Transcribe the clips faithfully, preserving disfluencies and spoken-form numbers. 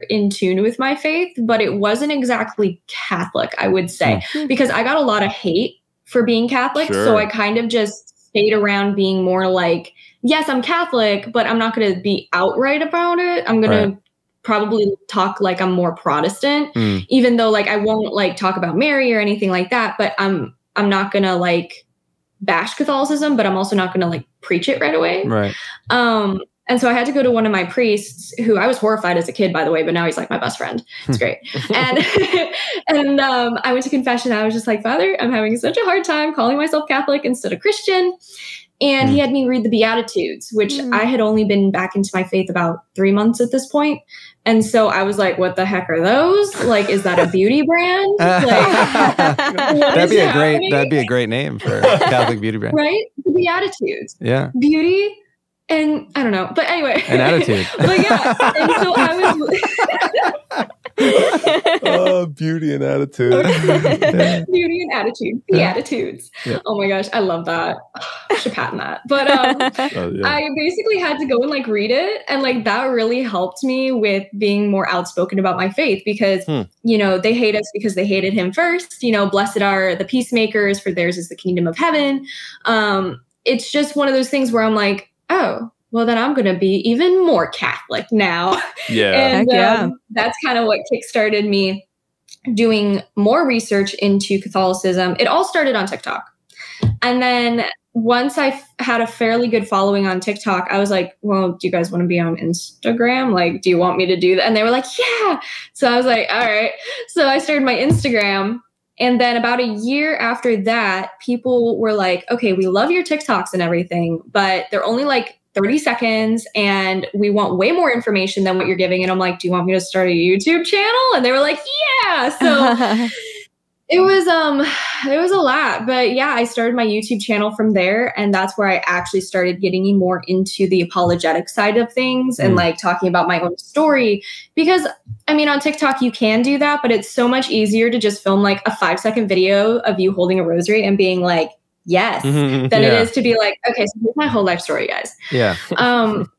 in tune with my faith, but it wasn't exactly Catholic, I would say, mm. because I got a lot of hate for being Catholic. Sure. So I kind of just stayed around being more like, yes, I'm Catholic, but I'm not going to be outright about it. I'm going right. to probably talk like I'm more Protestant, mm. even though like I won't like talk about Mary or anything like that, but I'm, I'm not going to like bash Catholicism, but I'm also not going to like preach it right away. Right. Um, and so I had to go to one of my priests, who I was horrified as a kid, by the way, but now he's like my best friend. It's great. and and um, I went to confession. I was just like, Father, I'm having such a hard time calling myself Catholic instead of Christian. And mm. he had me read the Beatitudes, which mm. I had only been back into my faith about three months at this point. And so I was like, what the heck are those? Like, is that a beauty brand? Like, that'd be a great, happening? that'd be a great name for a Catholic beauty brand. Right? The Beatitudes. Yeah. Beauty. And I don't know, but anyway. An attitude. But yeah, and so I was. Oh, beauty and attitude. Beauty and attitude. The yeah. attitudes. Yeah. Oh my gosh, I love that. I should patent that. But um, oh, yeah. I basically had to go and like read it, and like that really helped me with being more outspoken about my faith, because hmm. you know, they hate us because they hated him first. You know, blessed are the peacemakers, for theirs is the kingdom of heaven. Um, it's just one of those things where I'm like, oh, well, then I'm going to be even more Catholic now. Yeah. and yeah. Um, that's kind of what kickstarted me doing more research into Catholicism. It all started on TikTok. And then once I f- had a fairly good following on TikTok, I was like, well, do you guys want to be on Instagram? Like, do you want me to do that? And they were like, yeah. So I was like, all right. So I started my Instagram. And then about a year after that, people were like, okay, we love your TikToks and everything, but they're only like thirty seconds and we want way more information than what you're giving. And I'm like, do you want me to start a YouTube channel? And they were like, yeah. So it was, um, it was a lot, but yeah, I started my YouTube channel from there. And that's where I actually started getting more into the apologetic side of things mm. and like talking about my own story, because I mean, on TikTok, you can do that, but it's so much easier to just film like a five second video of you holding a rosary and being like, yes, mm-hmm, than yeah. it is to be like, okay, so here's my whole life story, guys. Yeah. um,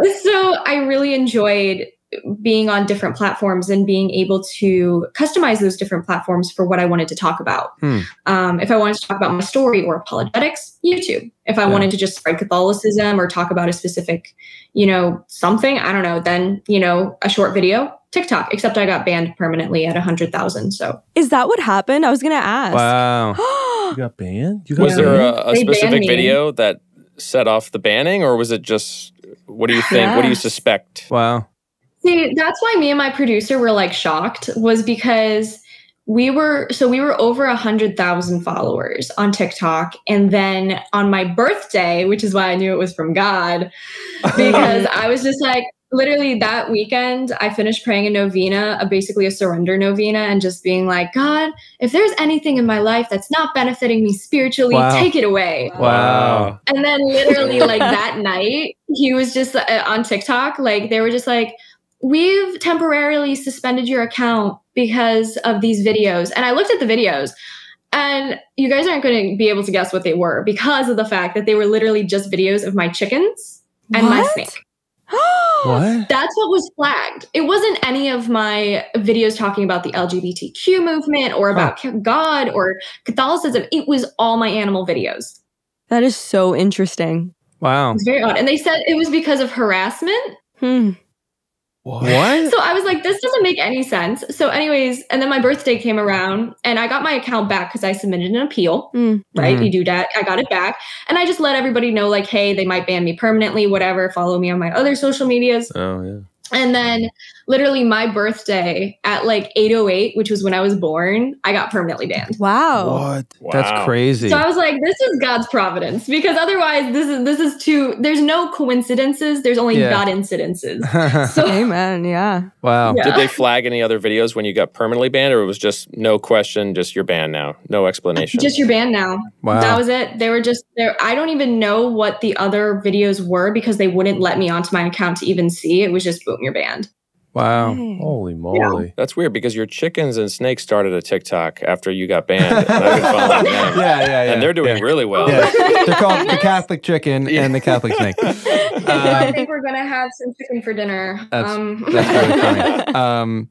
so I really enjoyed being on different platforms and being able to customize those different platforms for what I wanted to talk about. Hmm. Um, if I wanted to talk about my story or apologetics, YouTube. If I yeah. wanted to just spread Catholicism or talk about a specific, you know, something, I don't know, then, you know, a short video, TikTok, except I got banned permanently at one hundred thousand. So is that what happened? I was going to ask. Wow. You got banned? You got was banned? there a, a specific video that set off the banning, or was it just, what do you think? Yeah. What do you suspect? Wow. See, that's why me and my producer were like shocked, was because we were, so we were over a hundred thousand followers on TikTok. And then on my birthday, which is why I knew it was from God, because I was just like, literally that weekend, I finished praying a novena, a, basically a surrender novena, and just being like, God, if there's anything in my life that's not benefiting me spiritually, wow. take it away. Wow. And then literally like that night, he was just uh, on TikTok, like they were just like, we've temporarily suspended your account because of these videos. And I looked at the videos, and you guys aren't going to be able to guess what they were, because of the fact that they were literally just videos of my chickens and what? my snake. What? That's what was flagged. It wasn't any of my videos talking about the L G B T Q movement or about huh. God or Catholicism. It was all my animal videos. That is so interesting. Wow. It's very odd. And they said it was because of harassment. Hmm. What? So I was like, this doesn't make any sense. So anyways, and then my birthday came around and I got my account back because I submitted an appeal, mm. right? Mm-hmm. You do that. I got it back. And I just let everybody know like, hey, they might ban me permanently, whatever. Follow me on my other social medias. Oh, yeah. And then literally my birthday at like eight oh eight, which was when I was born, I got permanently banned. Wow. What? Wow. That's crazy. So I was like, this is God's providence, because otherwise this is this is too, there's no coincidences. There's only yeah. God incidences. So, amen. Yeah. Wow. Yeah. Did they flag any other videos when you got permanently banned, or it was just no question, just you're banned now? No explanation. Just you're banned now. Wow. That was it. They were just there. I don't even know what the other videos were because they wouldn't let me onto my account to even see. It was just boom, you're banned. Wow. Holy moly. That's weird because your chickens and snakes started a TikTok after you got banned. And I've been following them. Yeah, yeah, yeah. And they're doing yeah. really well. Yeah. They're called the Catholic Chicken and the Catholic Snake. So I Um, think we're gonna have some chicken for dinner. That's- um, that's really funny. Um,